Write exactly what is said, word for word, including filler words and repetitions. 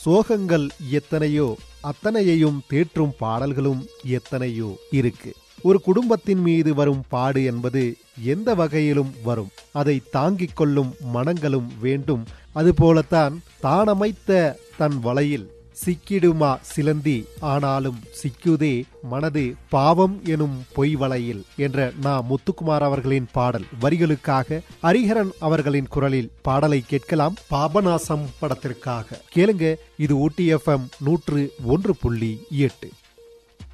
சோகங்கள் எத்தனையோ அத்தனையையும் தேற்றும் பாடல்களும் எத்தனையோ இருக்கு. ஒரு குடும்பத்தின் மீது வரும் பாடு என்பது எந்த வகையிலும் வரும். அதை தாங்கிக் கொள்ளும் மனங்களும் வேண்டும். அதுபோலத்தான் தானமைத்த தன் வலையில் சிக்கிடுமா சிலந்தி, ஆனாலும் சிக்குதே மனது பாவம் எனும் பொய் வலையில் என்ற நா முத்துக்குமார் அவர்களின் பாடல் வரிகளுக்காக ஹரிஹரன் அவர்களின் குரலில் பாடலை கேட்கலாம். பாபநாசம் படத்திற்காக கேளுங்க. இது ஊட்டி எஃப்எம் நூற்று ஒன்று புள்ளி எட்டு.